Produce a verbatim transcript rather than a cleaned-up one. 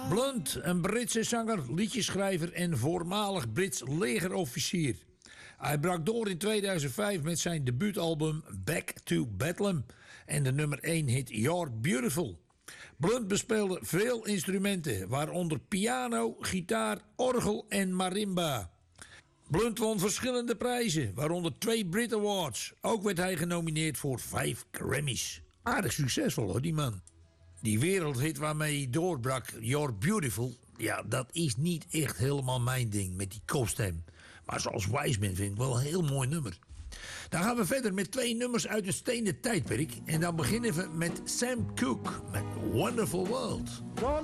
Blunt, een Britse zanger, liedjeschrijver en voormalig Brits legerofficier. Hij brak door in tweeduizend vijf met zijn debuutalbum Back to Bedlam en de nummer één hit You're Beautiful. Blunt bespeelde veel instrumenten, waaronder piano, gitaar, orgel en marimba. Blunt won verschillende prijzen, waaronder twee Brit Awards. Ook werd hij genomineerd voor vijf Grammys. Aardig succesvol hoor, die man. Die wereldhit waarmee hij doorbrak, You're Beautiful, ja, dat is niet echt helemaal mijn ding met die kopstem. Maar zoals Wiseman vind ik wel een heel mooi nummer. Dan gaan we verder met twee nummers uit het stenen tijdperk. En dan beginnen we met Sam Cooke met Wonderful World.